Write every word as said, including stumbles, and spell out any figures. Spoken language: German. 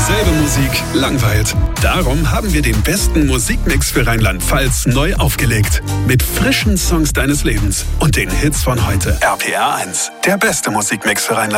Dieselbe Musik langweilt. Darum haben wir den besten Musikmix für Rheinland-Pfalz neu aufgelegt. Mit frischen Songs deines Lebens und den Hits von heute. R P R eins, der beste Musikmix für Rheinland-Pfalz.